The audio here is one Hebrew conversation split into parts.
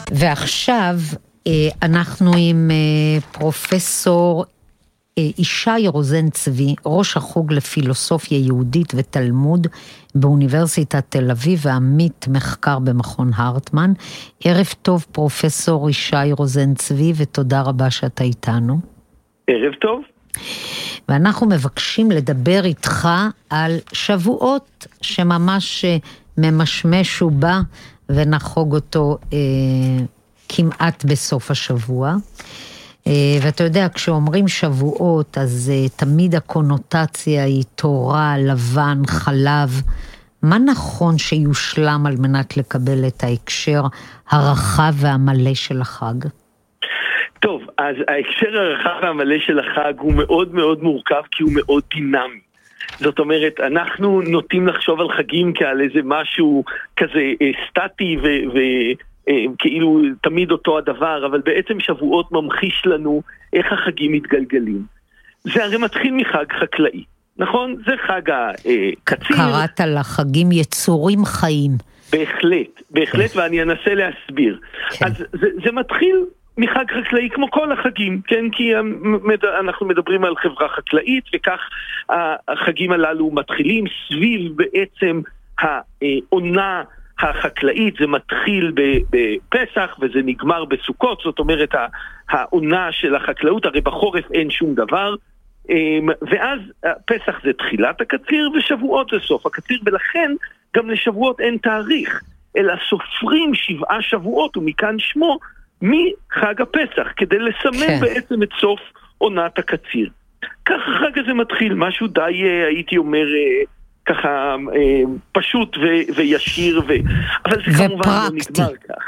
ועכשיו אנחנו עם פרופסור ישי רוזן צבי, ראש החוג לפילוסופיה יהודית ותלמוד באוניברסיטת תל אביב ועמית מחקר במכון הרטמן. ערב טוב פרופסור ישי רוזן צבי, ותודה רבה שאתה איתנו. ערב טוב. ואנחנו מבקשים לדבר איתך על שבועות שממש ממשמש ובא, ונחוג אותו כמעט בסוף השבוע. ואתה יודע, כשאומרים שבועות, אז תמיד הקונוטציה היא תורה, לבן, חלב. מה נכון שיושלם על מנת לקבל את ההקשר הרחב והמלא של החג? טוב, אז ההקשר הרחב והמלא של החג הוא מאוד מאוד מורכב, כי הוא מאוד דינמי. זאת אנחנו נוטים לחשוב על חגים כעל איזה משהו כזה סטטי וכאילו תמיד אותו הדבר, אבל בעצם שבועות ממחיש לנו איך החגים מתגלגלים. זה הרי מתחיל מחג חקלאי, נכון? זה חג הקציר. קראת לחגים יצורים חיים. בהחלט, ואני אנסה להסביר. אז זה מתחיל מחג חקלאי כמו כל החגים, כן? כי אנחנו מדברים על חברה חקלאית, וכך החגים הללו מתחילים סביב בעצם העונה החקלאית. זה מתחיל בפסח וזה נגמר בסוכות, זאת אומרת העונה של החקלאות, הרי בחורף אין שום דבר, ואז פסח זה תחילת הקציר ושבועות זה סוף הקציר, ולכן גם לשבועות אין תאריך, אלא סופרים 7 שבועות, ומכאן שמו מחג הפסח, כדי לסמן בעצם את סוף עונת הקציר. כך החג הזה מתחיל, משהו די, הייתי אומר, ככה פשוט וישיר, אבל זה כמובן לא נגמר כך.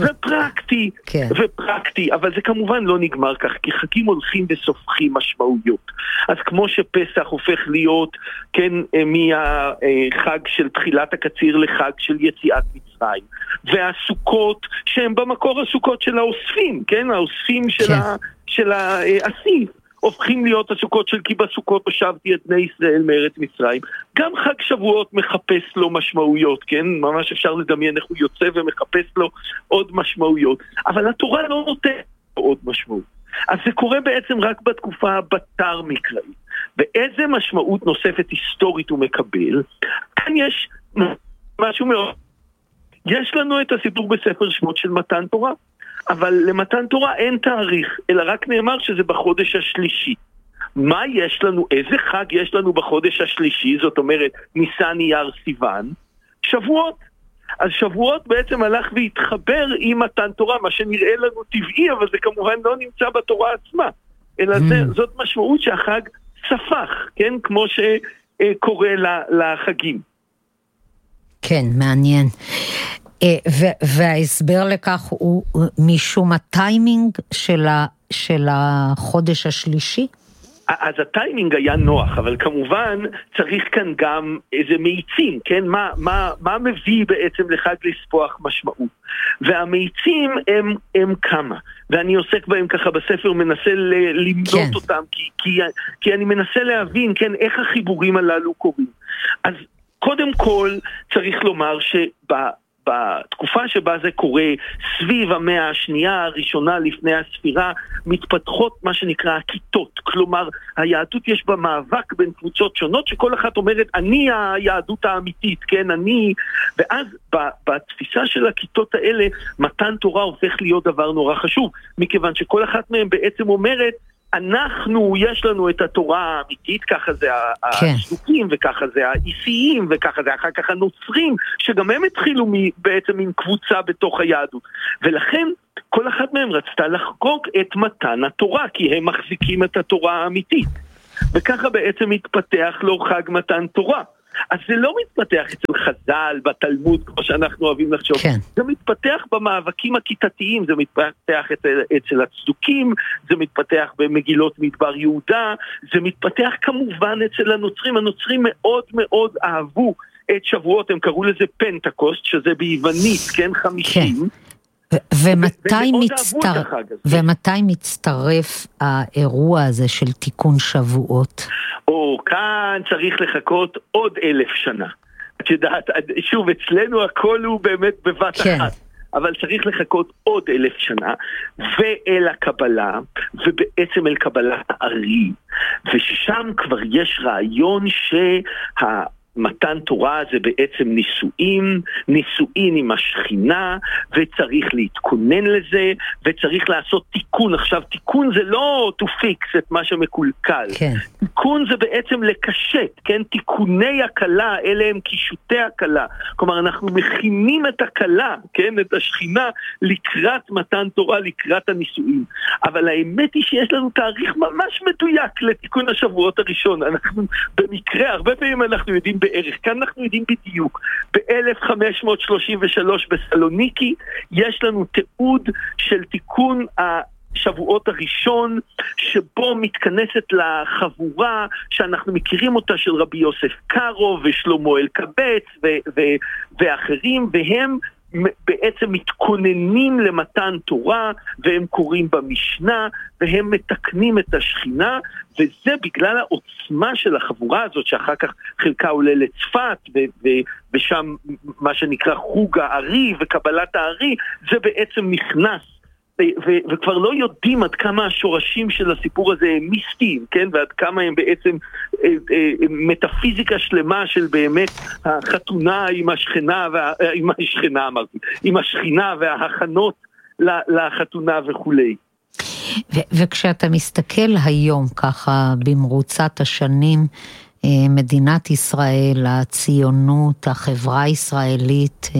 ופרקטי, אבל זה כמובן לא נגמר כך, כי חגים הולכים וסופחים משמעויות. אז כמו שפסח הופך להיות, כן, מהחג של תחילת הקציר לחג של יציאת מצרים, והסוכות, שהם במקור הסוכות של האוספים, כן, האוספים של האסיף, הופכים להיות הסוכות של כי בסוכות הושבתי את בני ישראל מארץ מצרים. גם חג שבועות מחפש לו משמעויות, כן? ממש אפשר לדמיין איך הוא יוצא ומחפש לו עוד משמעויות. אבל התורה לא נותנת עוד משמעות. אז זה קורה בעצם רק בתקופה הבתר מקראית. ואיזה משמעות נוספת היסטורית הוא מקבל? כאן יש משהו מאוד. יש לנו את הסיפור בספר שמות של מתן תורה. אבל למתן תורה אין תאריך, אלא רק נאמר שזה בחודש השלישי. מה יש לנו, איזה חג יש לנו בחודש השלישי? זאת אומרת, ניסן, אייר, סיוון, שבועות. אז שבועות בעצם הלך והתחבר עם מתן תורה, מה שנראה לנו טבעי, אבל זה כמובן לא נמצא בתורה עצמה. אלא זאת משמעות שהחג ספח, כן? כמו שקורה לחגים. כן, מעניין. וההסבר לכך הוא משום הטיימינג של החודש השלישי? אז הטיימינג היה נוח, אבל כמובן צריך כאן גם איזה מאיצים, כן? מה מביא בעצם לחג לספוח משמעות? והמאיצים הם כמה, ואני עוסק בהם ככה בספר, מנסה למנות אותם, כי אני מנסה להבין, כן, איך החיבורים הללו קורים. אז קודם כל צריך לומר בתקופה שבה זה קורה, סביב המאה השנייה, הראשונה לפני הספירה, מתפתחות מה שנקרא הכיתות. כלומר, היהדות יש בה מאבק בין קבוצות שונות, שכל אחת אומרת, אני היהדות האמיתית, כן, אני. ואז בתפיסה של הכיתות האלה, מתן תורה הופך להיות דבר נורא חשוב, מכיוון שכל אחת מהן בעצם אומרת, יש לנו את התורה האמיתית, ככה זה השלוקים, וככה זה האיסיים, וככה זה אחר כך הנוצרים, שגם הם התחילו בעצם עם קבוצה בתוך היהדות. ולכן כל אחד מהם רצתה לחגוג את מתן התורה, כי הם מחזיקים את התורה האמיתית. וככה בעצם מתפתח לו חג מתן תורה. אז זה לא מתפתח אצל חז"ל, בתלמוד, כמו שאנחנו אוהבים לחשוב. זה מתפתח במאבקים הכיתתיים, זה מתפתח אצל הצדוקים, זה מתפתח במגילות מדבר יהודה, זה מתפתח כמובן אצל הנוצרים. הנוצרים מאוד מאוד אהבו את שבועות, הם קראו לזה פנטקוסט, שזה ביוונית, כן, 50. ומתי מצטרף האירוע הזה של תיקון שבועות? כאן צריך לחכות עוד 1000 שנה. את יודעת, שוב, אצלנו הכל הוא באמת בבת אחת. אבל צריך לחכות עוד 1,000 שנה, ואל הקבלה, ובעצם אל קבלת הארי, ושם כבר יש רעיון מתן תורה זה בעצם נישואין עם השכינה, וצריך להתכונן לזה, וצריך לעשות תיקון. עכשיו, תיקון זה לא to fix את מה שמקולקל. כן. תיקון זה בעצם לקשט, כן? תיקוני הקלה, אלה הם קישוטי הקלה. כלומר, אנחנו מכינים את הקלה, כן? את השכינה, לקראת מתן תורה, לקראת הנישואין. אבל האמת היא שיש לנו תאריך ממש מדויק לתיקון השבועות הראשון. אנחנו במקרה, הרבה פעמים אנחנו יודעים בערך, כאן אנחנו יודעים בדיוק, ב-1533 בסלוניקי יש לנו תיעוד של תיקון השבועות הראשון, שבו מתכנסת לחבורה שאנחנו מכירים אותה של רבי יוסף קארו ושלמה אלקבץ ואחרים, והם בעצם מתכוננים למתן תורה, והם קוראים במשנה, והם מתקנים את השכינה, וזה בגלל העוצמה של החבורה הזאת, שאחר כך חלקה עולה לצפת, ושם מה שנקרא חוג הארי וקבלת הארי, זה בעצם נכנס. וכבר לא יודעים עד כמה השורשים של הסיפור הזה הם מיסטיים, כן? ועד כמה הם בעצם מטאפיזיקה שלמה של באמת החתונה עם השכינה וההכנות לחתונה וכולי. וכשאתה מסתכל היום ככה במרוצת השנים, מדינת ישראל, הציונות, החברה הישראלית,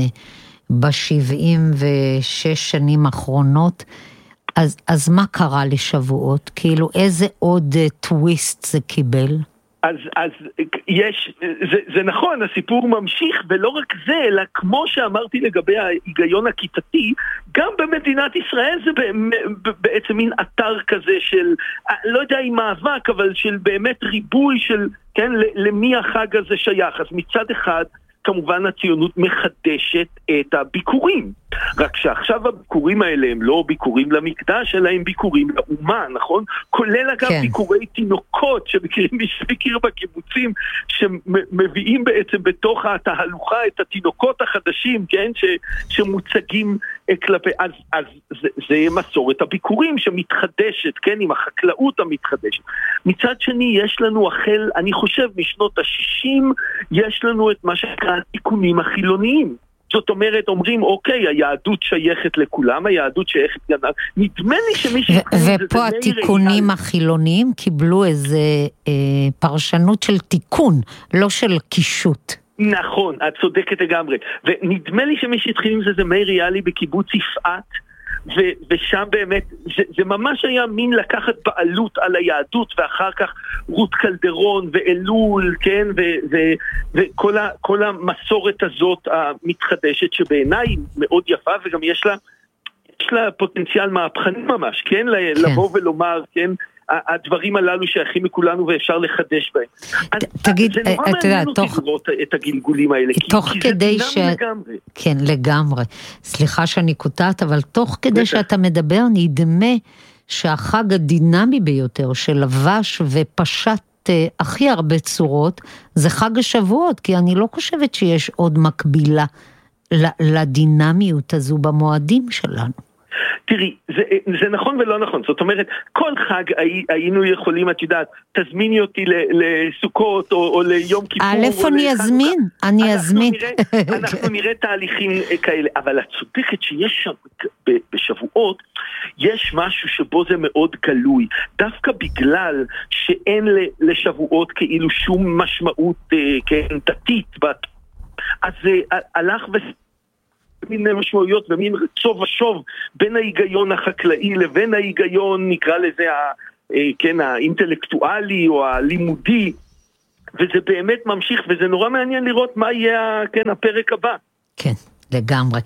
ב-76 שנים האחרונות, אז מה קרה לשבועות? כאילו איזה עוד טוויסט זה קיבל? אז יש, זה נכון, הסיפור ממשיך, ולא רק זה, אלא כמו שאמרתי לגבי ההיגיון הכיתתי, גם במדינת ישראל זה בעצם מין אתר כזה של, לא יודע אם מאבק, אבל של באמת ריבוי של, כן, למי החג הזה שייך. אז מצד אחד, כמובן הציונות מחדשת את הביקורים, רק שעכשיו הביקורים האלה הם לא ביקורים למקדש, אלא הם ביקורים לאומה, נכון? כולל אגב כן. ביקורי תינוקות שמכירים משפיקיר בקיבוצים, שמביאים בעצם בתוך התהלוכה את התינוקות החדשים, כן? שמוצגים כלפי, אז זה מסורת הביקורים שמתחדשת, כן? עם החקלאות המתחדשת. מצד שני יש לנו החל, אני חושב משנות ה-60, יש לנו את מה שנקרא התיקונים החילוניים. זאת אומרת, אומרים, אוקיי, היהדות שייכת לכולם, היהדות שייכת גם... נדמה לי שמי ופה התיקונים החילוניים קיבלו איזה פרשנות של תיקון, לא של קישוט. נכון, את צודקת לגמרי. ונדמה לי שמי שהתחיל עם זה מאיר יאלי בקיבוץ יפעת, ושם באמת, זה ממש היה מין לקחת בעלות על היהדות, ואחר כך רות קלדרון ואלול, כן, וכל המסורת הזאת המתחדשת, שבעיניי מאוד יפה, וגם יש לה פוטנציאל מהפכני ממש, כן, לבוא ולומר, כן, הדברים הללו שייכים מכולנו ואפשר לחדש בהם. תגיד, זה נורא מעניין אותי לראות את הגלגולים האלה, כי זה דינם לגמרי. כן, לגמרי. סליחה שאני קוטעת, אבל תוך כדי שאתה מדבר, נדמה שהחג הדינמי ביותר שלבש ופשט הכי הרבה צורות, זה חג השבועות, כי אני לא חושבת שיש עוד מקבילה לדינמיות הזו במועדים שלנו. תראי, זה נכון ולא נכון, זאת אומרת, כל חג היינו יכולים, את יודעת, תזמיני אותי לסוכות או ליום כיפור. איפה אני אזמין. אנחנו נראה תהליכים כאלה, אבל את צודקת שיש שם בשבועות, יש משהו שבו זה מאוד גלוי, דווקא בגלל שאין לשבועות כאילו שום משמעות דתית, אז זה הלך מין משמעויות ומין צוב ושוב בין ההיגיון החקלאי לבין ההיגיון, נקרא לזה, כן, האינטלקטואלי או הלימודי, וזה באמת ממשיך, וזה נורא מעניין לראות מה יהיה, כן, הפרק הבא. כן, לגמרי.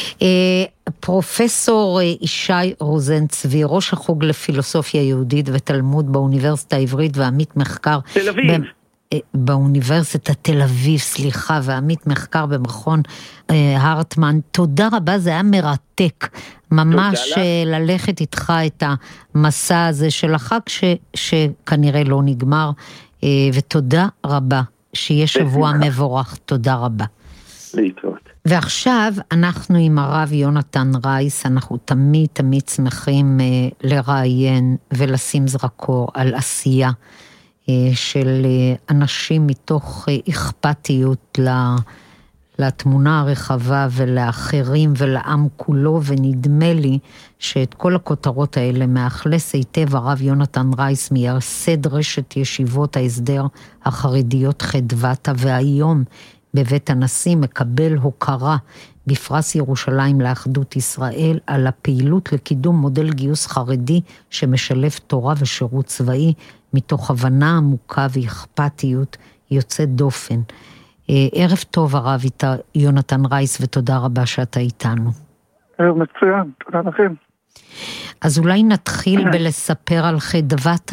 פרופסור ישי רוזן צבי, ראש החוג לפילוסופיה יהודית ותלמוד באוניברסיטה העברית ועמית מחקר תל אביב. באוניברסיטת תל אביב, סליחה, ועמית מחקר במכון הרטמן. תודה רבה, זה היה מרתק, ממש ללכת איתך את המסע הזה של החג שכנראה לא נגמר, ותודה רבה, שיהיה שבוע מבורך, תודה רבה. להתראות. ועכשיו אנחנו עם הרב יונתן רייס, אנחנו תמיד שמחים לראיין ולשים זרקור על עשייה של אנשים מתוך אכפתיות לתמונה הרחבה ולאחרים ולעם כולו, ונדמה לי שאת כל הכותרות האלה מאכלס היטב הרב יונתן רייס, מייסד רשת ישיבות ההסדר החרדיות חדוותה, והיום בבית הנשיא מקבל הוקרה בפרס ירושלים לאחדות ישראל על הפעילות לקידום מודל גיוס חרדי שמשלב תורה ושירות צבאי מתוך הבנה עמוקה ואכפתיות יוצאת דופן. ערב טוב הרב יונתן רייס, ותודה רבה שאתה איתנו. ערב מצוין, תודה לכם. אז אולי נתחיל בלספר על חדוותה?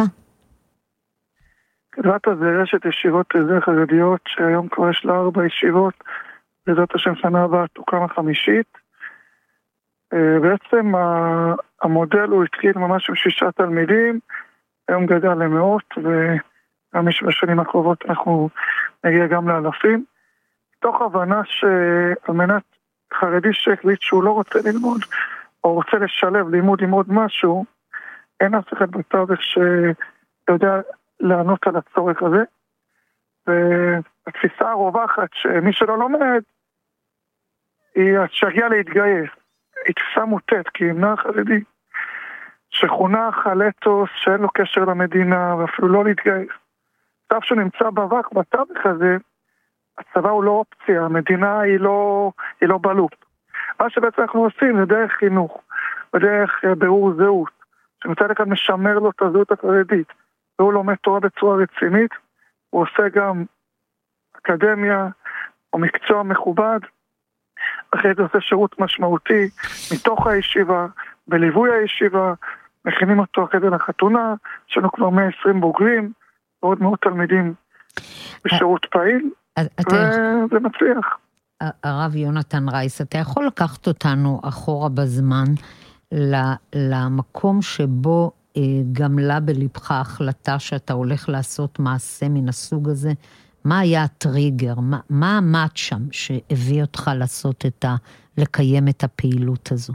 חדוותה זה רשת ישיבות הסדר חרדיות, שהיום כבר יש לה 4 ישיבות, בעזרת השם שנה הבאה תוקם החמישית. בעצם המודל הוא התחיל ממש עם 6 תלמידים, היום גדל למאות, וגם בשנים הקרובות אנחנו נגיע גם לאלפים. תוך הבנה שעל מנת חרדי שהחליט שהוא לא רוצה ללמוד, או רוצה לשלב לימוד עם עוד משהו, אין אף אחד בתווך שיודע לענות על הצורך הזה. והתפיסה הרווחת שמי שלא לומד, היא שיגיע להתגייס. היא תפיסה מוטט, כי אם נער חרדי שחונך על אתוס שאין לו קשר למדינה ואפילו לא להתגייס, עכשיו שנמצא בווק בתווך הזה, הצבא הוא לא אופציה, המדינה היא לא בלופ. מה שבעצם אנחנו עושים זה דרך חינוך, ודרך בירור זהות, שמצד אחד משמר לו את הזהות החרדית, והוא לומד תורה בצורה רצינית, הוא עושה גם אקדמיה או מקצוע מכובד, אחרי זה עושה שירות משמעותי מתוך הישיבה, בליווי הישיבה, מכינים אותו אחרי זה לחתונה, יש לנו כבר 120 בוגרים, ועוד מאות תלמידים בשירות פעיל, וזה מצליח. הרב יונתן רייס, אתה יכול לקחת אותנו אחורה בזמן, למקום שבו גמלה בלבך החלטה שאתה הולך לעשות מעשה מן הסוג הזה? מה היה הטריגר? מה עמד שם שהביא אותך לקיים את הפעילות הזו?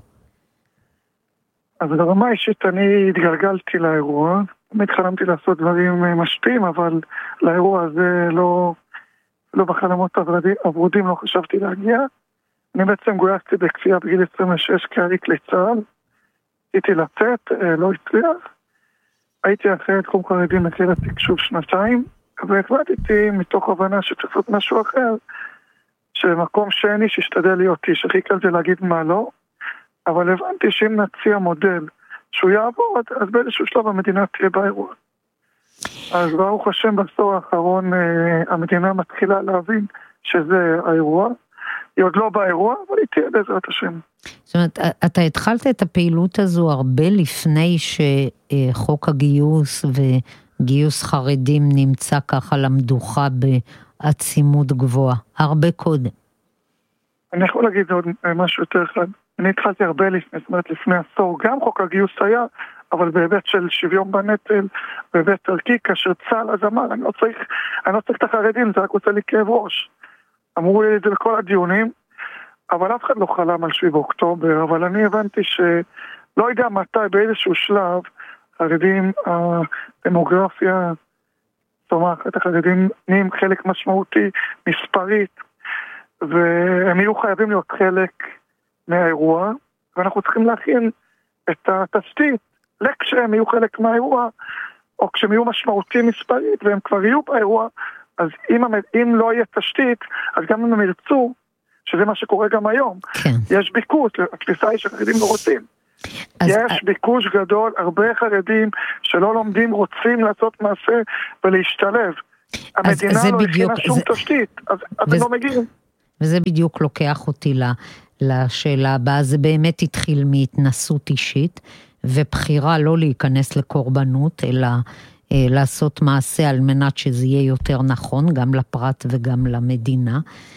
אז ברמה אישית אני התגלגלתי לאירוע, תמיד חלמתי לעשות דברים משפיעים, אבל לאירוע הזה לא בחלומות עברודים לא חשבתי להגיע. אני בעצם גויסתי בכפייה בגיל 26 כעריק לצה"ל, הייתי לצאת, לא הצליח. הייתי אחרי תחום חרדים בקריית תקשוב 2 והחלטתי מתוך הבנה שצריך לעשות משהו אחר, שמקום שני שישתדל להיות איש, הכי קל זה להגיד מה לא, אבל הבנתי שאם נציע מודל שהוא יעבוד, אז באיזשהו שלב המדינה תהיה באירוע. אז ברוך השם בעשור האחרון המדינה מתחילה להבין שזה האירוע, היא עוד לא באירוע, אבל היא תהיה בעזרת השם. זאת אומרת, אתה התחלת את הפעילות הזו הרבה לפני שחוק הגיוס וגיוס חרדים נמצא ככה למדוכה בעצימות גבוהה, הרבה קודם. אני יכול להגיד עוד משהו יותר אחד. אני התחלתי הרבה לפני, זאת אומרת לפני עשור, גם חוק הגיוס היה, אבל בהיבט של שוויון בנטל, בהיבט ערכי, כאשר צה"ל אז אמר, אני לא צריך את החרדים, זה רק עושה לי כאב ראש. אמרו לי את זה לכל הדיונים, אבל אף אחד לא חלם על 7 באוקטובר, אבל אני הבנתי שלא יודע מתי, באיזשהו שלב, חרדים, הדמוגרפיה, זאת אומרת, החרדים נהיים חלק משמעותי, מספרית, והם יהיו חייבים להיות חלק מהאירוע, ואנחנו צריכים להכין את התשתית, כשהם יהיו חלק מהאירוע, או כשהם יהיו משמעותיים מספרית, והם כבר יהיו באירוע, אז אם לא יהיה תשתית, אז גם אם הם ירצו, שזה מה שקורה גם היום, כן. יש ביקוש, התפיסה היא שחרדים לא רוצים. יש ביקוש גדול, הרבה חרדים שלא לומדים רוצים לעשות מעשה ולהשתלב. המדינה לא הכינה שום תשתית, אז הם לא מגיעים. וזה בדיוק לוקח אותי לשאלה הבאה, זה באמת התחיל מהתנסות אישית, ובחירה לא להיכנס לקורבנות, אלא לעשות מעשה על מנת שזה יהיה יותר נכון, גם לפרט וגם למדינה.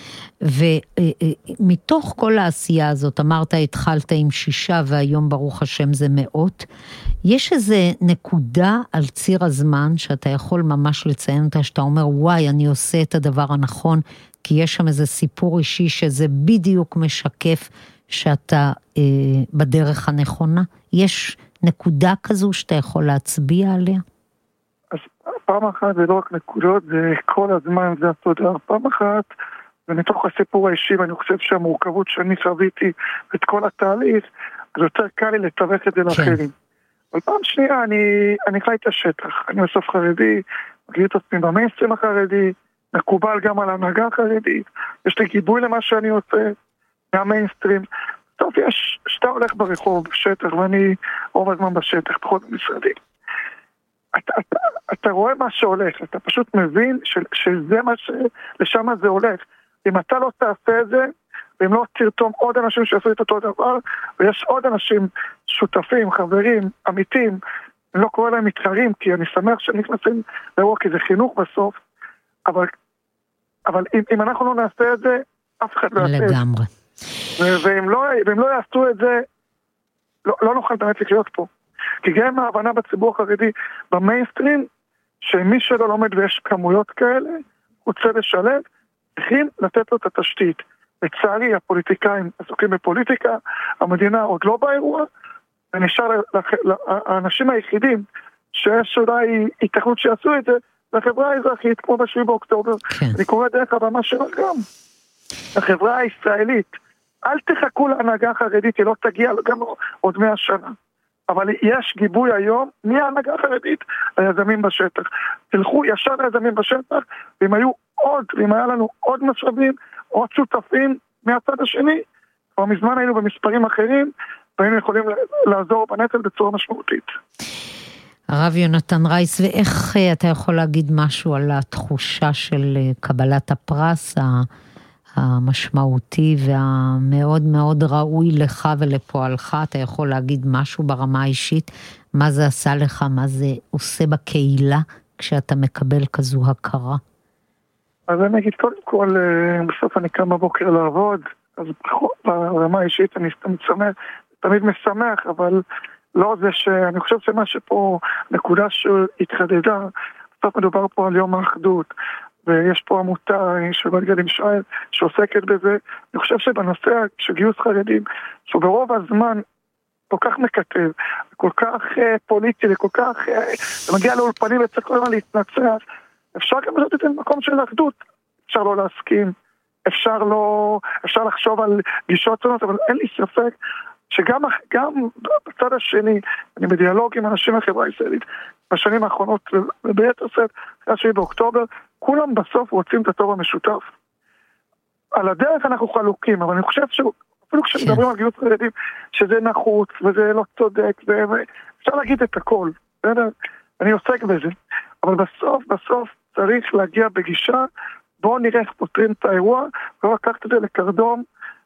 ומתוך כל העשייה הזאת, אמרת, התחלת עם 6 והיום ברוך השם זה 100, יש איזה נקודה על ציר הזמן שאתה יכול ממש לציין אותה, שאתה אומר, וואי, אני עושה את הדבר הנכון, כי יש שם איזה סיפור אישי שזה בדיוק משקף שאתה בדרך הנכונה. יש נקודה כזו שאתה יכול להצביע עליה? אז פעם אחת זה לא רק נקודות, זה כל הזמן, זה התודה. פעם אחת, ומתוך הסיפור האישי, ואני חושב שהמורכבות שאני חוויתי את כל התהליך, אז יותר קל לי לתווך את זה לאחרים. אבל פעם שנייה, אני חי את השטח. אני בסוף חרדי, מגדיר את עצמי במיינסטרים החרדי, מקובל גם על ההנהגה החרדית, יש לי גיבוי למה שאני עושה, מהמיינסטרים. טוב, יש, שאתה הולך ברחוב, בשטח, ואני רוב הזמן בשטח, פחות במשרדים. אתה רואה מה שהולך, אתה פשוט מבין שזה מה לשם זה הולך. אם אתה לא תעשה את זה, ואם לא תרתום עוד אנשים שיעשו את אותו דבר, ויש עוד אנשים שותפים, חברים, עמיתים, אני לא קורא להם מתחרים, כי אני שמח שהם נכנסים לאירוע, כי זה חינוך בסוף, אבל אם אנחנו לא נעשה את זה, אף אחד לא יעשה את זה. לגמרי. ואם לא יעשו את זה, לא נוכל באמת לחיות פה. כי גם ההבנה בציבור החרדי, במיינסטרים, שמי שלא לומד ויש כמויות כאלה, רוצה לשלב, צריכים לתת לו את התשתית. לצערי, הפוליטיקאים עסוקים בפוליטיקה, המדינה עוד לא באירוע, ונשאר האנשים היחידים שיש אולי התכנות שיעשו את זה, לחברה האזרחית, כמו ב7 באוקטובר. כן. אני קורא דרך הבמה שלך גם. לחברה הישראלית, אל תחכו להנהגה החרדית, היא לא תגיע גם עוד 100 שנה. אבל יש גיבוי היום מההנהגה החרדית ליזמים בשטח. תלכו ישר ליזמים בשטח, ואם היה לנו עוד משאבים, עוד שותפים מהצד השני, או מזמן היינו במספרים אחרים, והיינו יכולים לעזור בנטל בצורה משמעותית. הרב יונתן רייס, ואיך אתה יכול להגיד משהו על התחושה של קבלת הפרס המשמעותי והמאוד מאוד ראוי לך ולפועלך? אתה יכול להגיד משהו ברמה האישית, מה זה עשה לך, מה זה עושה בקהילה כשאתה מקבל כזו הכרה? אז אני אגיד, קודם כל, בסוף אני קם בבוקר לעבוד, אז ברמה האישית אני תמיד משמח, אבל לא זה שאני חושב שמה שפה נקודה שהתחדדה, בסוף מדובר פה על יום האחדות, ויש פה עמותה של בת גלים שייל שעוסקת בזה. אני חושב שבנושא של גיוס חרדים, שהוא ברוב הזמן כל כך מקטב, כל כך פוליטי, וכל כך מגיע לאולפנים וצריך כל הזמן להתנצח, אפשר גם לעשות את זה במקום של האחדות. אפשר לא להסכים, אפשר לחשוב על גישות שונות, אבל אין לי ספק שגם בצד השני, אני בדיאלוג עם אנשים מהחברה הישראלית, בשנים האחרונות, וביתר שאת, אחרי 7 באוקטובר, כולם בסוף רוצים את הטוב המשותף. על הדרך אנחנו חלוקים, אבל אני חושב אפילו כשמדברים על גיוס חרדים, שזה נחוץ, וזה לא צודק, אפשר להגיד את הכל, אני עוסק בזה, אבל בסוף צריך להגיע בגישה, בואו נראה איך פותרים את האירוע, ולא לקחת את זה לקרדום,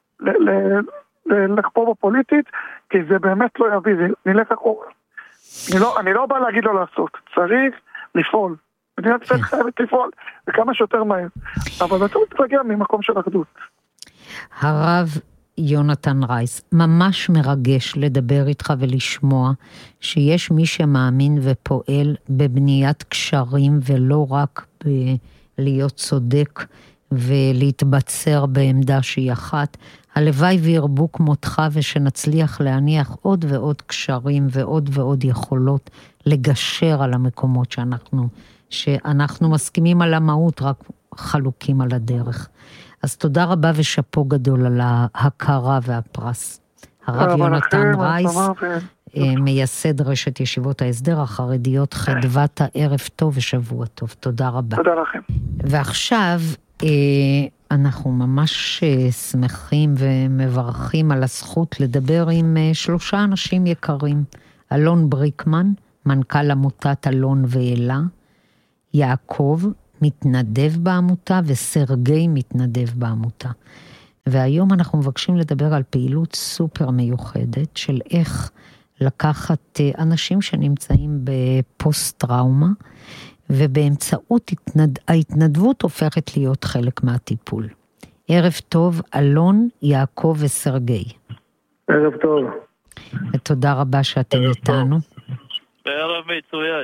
לחפור בפוליטית, כי זה באמת לא יביא, זה נלך אחורה. אני לא בא להגיד לו לעשות, צריך לפעול. מדינת ישראל חייבת לפעול, וכמה שיותר מהר. אבל זה צריך להגיע ממקום של אחדות. הרב יונתן רייס, ממש מרגש לדבר איתך ולשמוע שיש מי שמאמין ופועל בבניית קשרים, ולא רק להיות צודק ולהתבצר בעמדה שהיא אחת. הלוואי וירבו כמותך, ושנצליח להניח עוד ועוד קשרים ועוד ועוד יכולות לגשר על המקומות שאנחנו מסכימים על המהות, רק חלוקים על הדרך. אז תודה רבה ושפו גדול על ההכרה והפרס. הרב יונתן רייס, מייסד רשת ישיבות ההסדר החרדיות, חדוות הערב טוב ושבוע טוב. תודה רבה. תודה לכם. ועכשיו אנחנו ממש שמחים ומברכים על הזכות לדבר עם 3 אנשים יקרים. אלון בריקמן, מנכ"ל עמותת אלון ואלה, יעקב מתנדב בעמותה, וסרגי מתנדב בעמותה. והיום אנחנו מבקשים לדבר על פעילות סופר מיוחדת של איך לקחת אנשים שנמצאים בפוסט-טראומה, ובאמצעות ההתנדבות הופכת להיות חלק מהטיפול. ערב טוב, אלון, יעקב וסרגי. ערב טוב. ותודה רבה שאתם איתנו. ערב מצוין.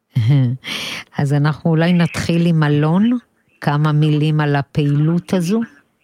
אז אנחנו אולי נתחיל עם אלון, כמה מילים על הפעילות הזו.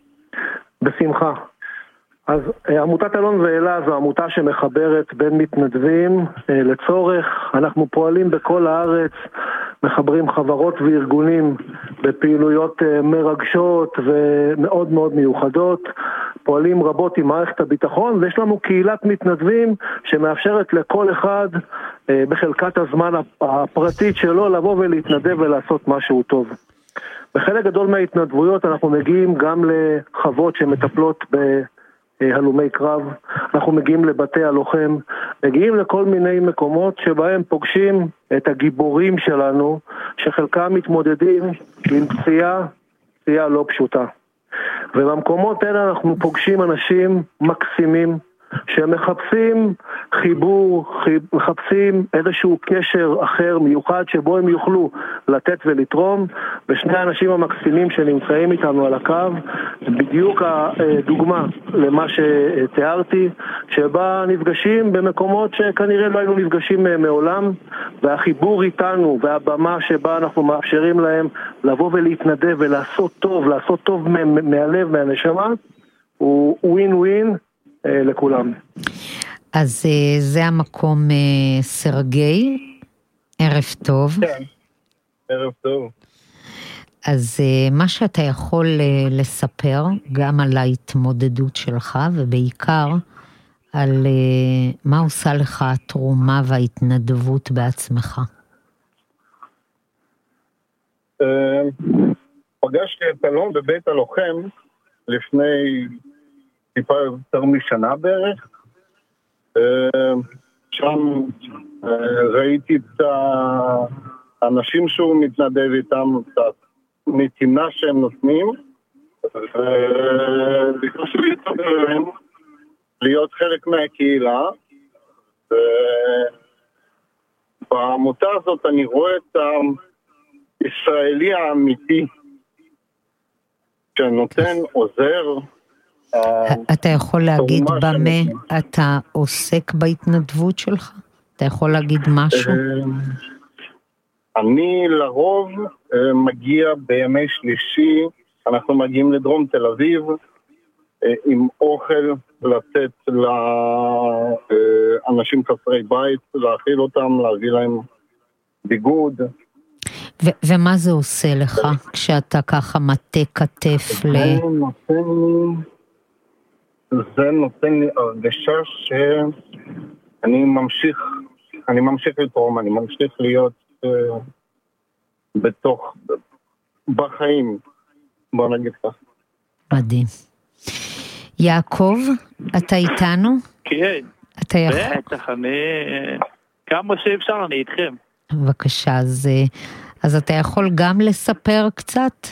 בשמחה. אז עמותת אלון ואלה זו עמותה שמחברת בין מתנדבים לצורך. אנחנו פועלים בכל הארץ, מחברים חברות וארגונים בפעילויות מרגשות ומאוד מאוד מיוחדות. פועלים רבות עם מערכת הביטחון, ויש לנו קהילת מתנדבים שמאפשרת לכל אחד בחלקת הזמן הפרטית שלו לבוא ולהתנדב ולעשות משהו טוב. בחלק גדול מההתנדבויות אנחנו מגיעים גם לחוות שמטפלות בהלומי קרב, אנחנו מגיעים לבתי הלוחם, מגיעים לכל מיני מקומות שבהם פוגשים את הגיבורים שלנו, שחלקם מתמודדים עם פציעה לא פשוטה. ובמקומות האלה אנחנו פוגשים אנשים מקסימים שמחפשים חיבור, מחפשים איזשהו קשר אחר מיוחד שבו הם יוכלו לתת ולתרום, ושני האנשים המקסימים שנמצאים איתנו על הקו, בדיוק הדוגמה למה שתיארתי, שבה נפגשים במקומות שכנראה לא היינו נפגשים מעולם, והחיבור איתנו והבמה שבה אנחנו מאפשרים להם לבוא ולהתנדב ולעשות טוב מהלב, מהנשמה, הוא ווין ווין לכולם. אז זה המקום סרגי, ערב טוב. כן, ערב טוב. אז מה שאתה יכול לספר גם על ההתמודדות שלך, ובעיקר על מה עושה לך התרומה וההתנדבות בעצמך. פגשתי את אלון בבית הלוחם לפני טיפה יותר משנה בערך. שם ראיתי את האנשים שהוא מתנדב איתם, את הנתינה שהם נותנים, וביקשתי להתחבר להם, להיות חלק מהקהילה. בעמותה הזאת אני רואה את הישראלי האמיתי, שנותן, עוזר. אתה יכול להגיד במה אתה עוסק בהתנדבות שלך? אתה יכול להגיד משהו? אני לרוב מגיע בימי שלישי, אנחנו מגיעים לדרום תל אביב, עם אוכל לתת לאנשים חסרי בית, להאכיל אותם, להביא להם ביגוד. ומה זה עושה לך כשאתה ככה מטה כתף זה נותן לי הרגשה שאני ממשיך לתרום, אני ממשיך להיות בחיים, בוא נגיד כך. מדהים. יעקב, אתה איתנו? כן, בטח, כמה שאפשר אני איתכם. בבקשה, אז אתה יכול גם לספר קצת?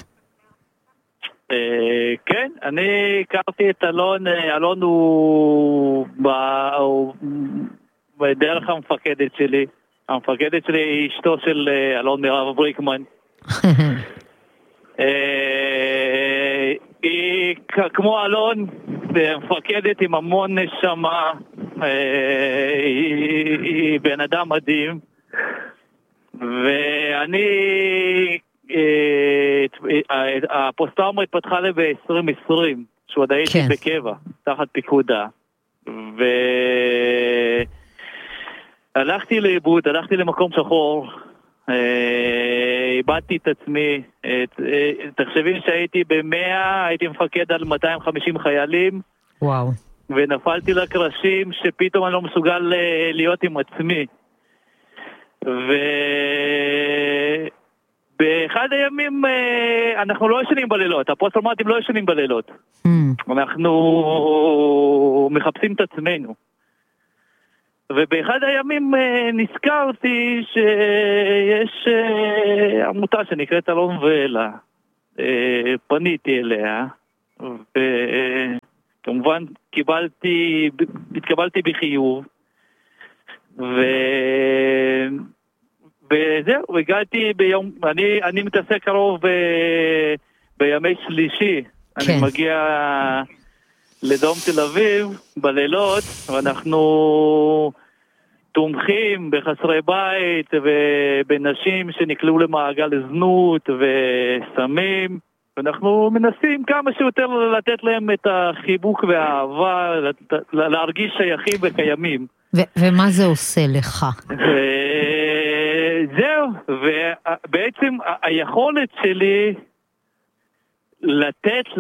כן, אני הכרתי את אלון, אלון הוא בדרך המפקדת שלי היא אשתו של אלון מירב בריקמן. היא כמו אלון, מפקדת עם המון נשמה, היא בן אדם מדהים, ואני הפוסט-טראומה התפתחה לי ב-2020, שעוד הייתי בקבע, תחת פיקודה, והלכתי לאיבוד, הלכתי למקום שחור, איבדתי את עצמי. תחשבי שהייתי הייתי מפקד על 250 חיילים, וואו. ונפלתי לקרשים שפתאום אני לא מסוגל להיות עם עצמי. באחד הימים אנחנו לא ישנים בלילות, הפוסט-טראומטיים לא ישנים בלילות. אנחנו מחפשים את עצמנו. ובאחד הימים נזכרתי שיש עמותה שנקראת אלון ואלה. פניתי אליה, וכמובן התקבלתי בחיוב. וזהו, הגעתי ביום, אני מתעסק קרוב בימי שלישי, כן. אני מגיע לדרום תל אביב בלילות, ואנחנו תומכים בחסרי בית ובנשים שנקלעו למעגל זנות וסמים, ואנחנו מנסים כמה שיותר לתת להם את החיבוק והאהבה, להרגיש שייכים וקיימים. ומה זה עושה לך? זהו, ובעצם היכולת שלי לתת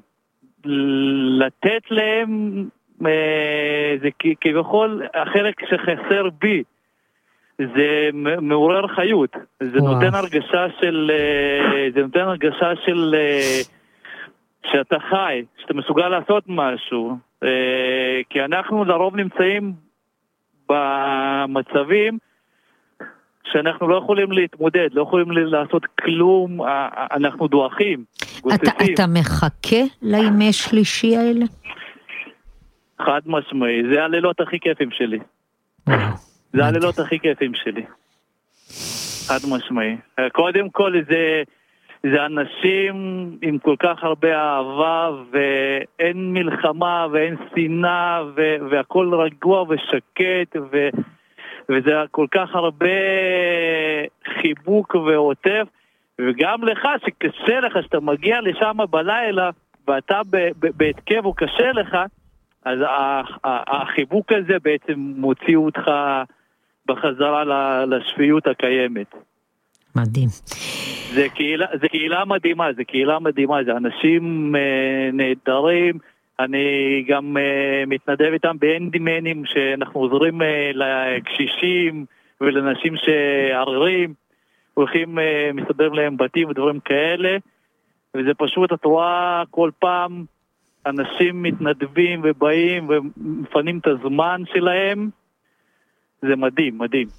להם זה כביכול החלק שחסר בי, זה מעורר חיות, זה נותן הרגשה של שאתה חי, שאתה מסוגל לעשות משהו, כי אנחנו לרוב נמצאים במצבים שאנחנו לא יכולים להתמודד, לא יכולים לעשות כלום, אנחנו דואחים. אתה מחכה לימי שלישי האלה? חד משמעי, זה הלילות הכי כיפים שלי. זה הלילות הכי כיפים שלי. חד משמעי. קודם כל זה אנשים עם כל כך הרבה אהבה, ואין מלחמה ואין שנאה, והכל רגוע ושקט, וזה כל כך הרבה חיבוק ועוטף, וגם לך שקשה לך, שאתה מגיע לשם בלילה, ואתה בהתקף או קשה לך, אז החיבוק הזה בעצם מוציא אותך בחזרה לשפיות הקיימת. מדהים. זה קהילה מדהימה, זה אנשים נהדרים, אני גם מתנדב איתם באנדימנים, שאנחנו עוזרים לקשישים ולנשים שעררים, הולכים, מסתדר להם בתים ודברים כאלה, וזה פשוט, את רואה כל פעם אנשים מתנדבים ובאים ומפנים את הזמן שלהם, זה מדהים, מדהים.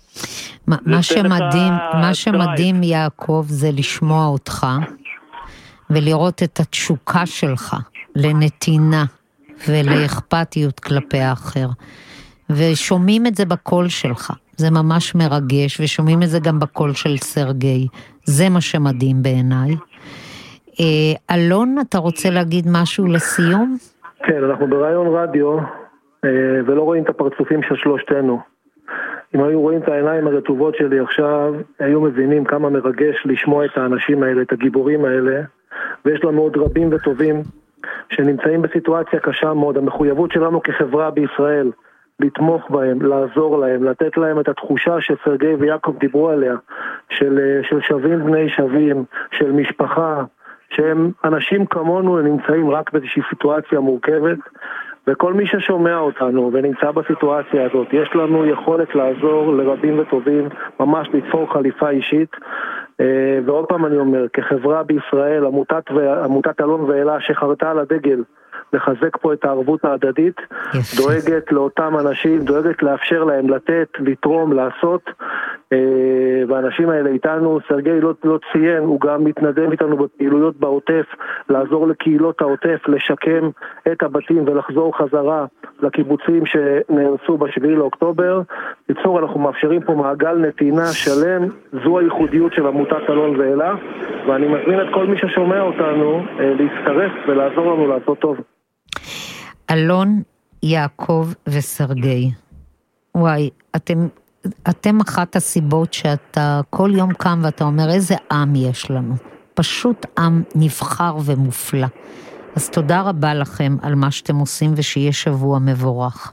מה שמדהים יעקב זה לשמוע אותך ולראות את התשוקה שלך לנתינה ולאכפתיות כלפי האחר, ושומעים את זה בקול שלך, זה ממש מרגש, ושומעים את זה גם בקול של סרגי, זה מה שמדהים בעיניי. אלון, אתה רוצה להגיד משהו לסיום? כן, אנחנו ברעיון רדיו, ולא רואים את הפרצופים של שלושתנו. אם היו רואים את העיניים הרטובות שלי עכשיו, היו מבינים כמה מרגש לשמוע את האנשים האלה, את הגיבורים האלה, ויש לנו עוד רבים וטובים שנמצאים בסיטואציה קשה מאוד. המחויבות שלנו כחברה בישראל, לתמוך בהם, לעזור להם, לתת להם את התחושה שסרגי ויעקב דיברו עליה, של שווים בני שווים, של משפחה, שהם אנשים כמונו נמצאים רק באיזושהי סיטואציה מורכבת, וכל מי ששומע אותנו ונמצא בסיטואציה הזאת, יש לנו יכולת לעזור לרבים וטובים, ממש לתפור חליפה אישית. ועוד פעם אני אומר, כחברה בישראל, עמותת אלון ואלה שחרתה על הדגל לחזק פה את הערבות ההדדית, דואגת לאותם אנשים, דואגת לאפשר להם לתת, לתרום, לעשות, והאנשים האלה איתנו. סרגי לא ציין, הוא גם מתנדב איתנו בפעילויות בעוטף, לעזור לקהילות העוטף, לשקם את הבתים ולחזור חזרה לקיבוצים שנהרסו ב7 לאוקטובר. בקיצור, אנחנו מאפשרים פה מעגל נתינה שלם, זו הייחודיות של עמותת אלון ואלה, ואני מזמין את כל מי ששומע אותנו להצטרף ולעזור לנו לעשות טוב. אלון, יעקב וסרגי, וואי, אתם אחת הסיבות שאתה כל יום קם ואתה אומר איזה עם יש לנו, פשוט עם נבחר ומופלא. אז תודה רבה לכם על מה שאתם עושים, ושיהיה שבוע מבורך.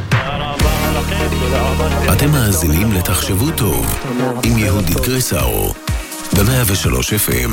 אתם מאזינים לתחשבו טוב עם יהודית גרסאו ב-103 FM.